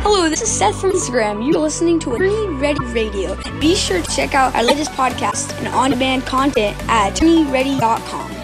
Hello, this is Seth from Instagram. You're listening to Attorney Ready Radio. Be sure to check out our latest podcast and on-demand content at attorneyready.com.